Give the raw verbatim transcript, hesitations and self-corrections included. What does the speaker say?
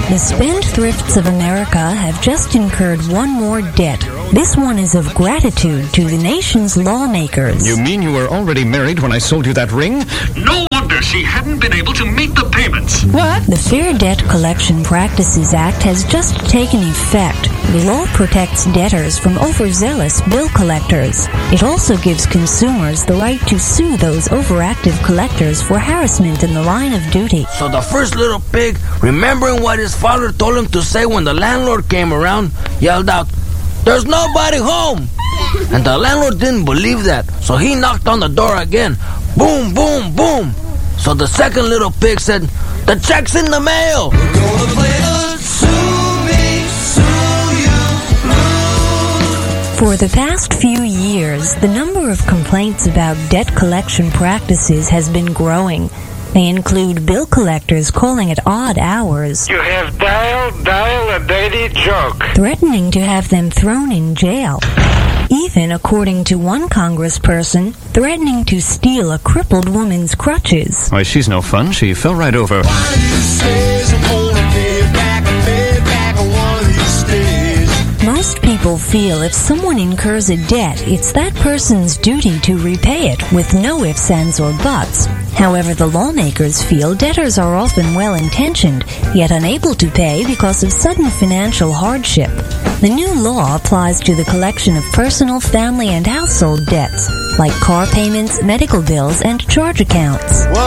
The spendthrifts of America have just incurred one more debt. This one is of gratitude to the nation's lawmakers. You mean you were already married when I sold you that ring? No wonder she hadn't been able to meet the payments. What? The Fair Debt Collection Practices Act has just taken effect. The law protects debtors from overzealous bill collectors. It also gives consumers the right to sue those overactive collectors for harassment in the line of duty. So the first little pig, remembering what his father told him to say when the landlord came around, yelled out, "There's nobody home!" And the landlord didn't believe that, so he knocked on the door again. Boom, boom, boom. So the second little pig said, "The check's in the mail." We're gonna play the Sue Me, Sue You blues. For the past few years, the number of complaints about debt collection practices has been growing. They include bill collectors calling at odd hours, You have dialed, dialed a dirty joke. threatening to have them thrown in jail. Even, according to one congressperson, threatening to steal a crippled woman's crutches. Why, she's no fun. She fell right over. Most people feel if someone incurs a debt, it's that person's duty to repay it with no ifs, ands, or buts. However, the lawmakers feel debtors are often well-intentioned, yet unable to pay because of sudden financial hardship. The new law applies to the collection of personal, family, and household debts, like car payments, medical bills, and charge accounts.